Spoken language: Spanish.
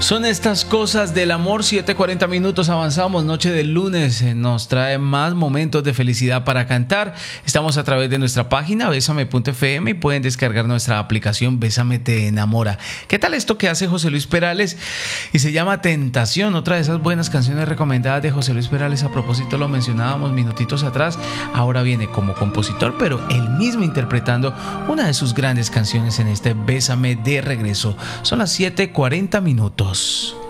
Son estas cosas del amor. 7:40 minutos, avanzamos. Noche del lunes nos trae más momentos de felicidad para cantar. Estamos a través de nuestra página besame.fm y pueden descargar nuestra aplicación Bésame te enamora. ¿Qué tal esto que hace José Luis Perales? Y se llama Tentación, otra de esas buenas canciones recomendadas de José Luis Perales. A propósito, lo mencionábamos minutitos atrás. Ahora viene como compositor, pero él mismo interpretando una de sus grandes canciones en este Bésame de regreso. Son las 7:40 minutos.